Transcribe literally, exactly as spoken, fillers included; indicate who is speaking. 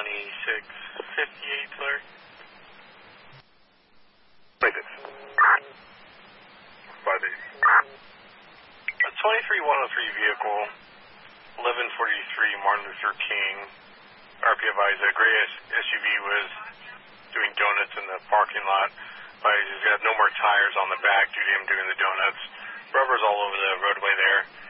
Speaker 1: twenty-six fifty-eight, clear.
Speaker 2: Negative. Five eight.
Speaker 1: A twenty-three one oh three vehicle, eleven forty-three Martin Luther King. R P advised a gray S U V was doing donuts in the parking lot. But he's got no more tires on the back due to him doing the donuts. Rubber's all over the roadway there.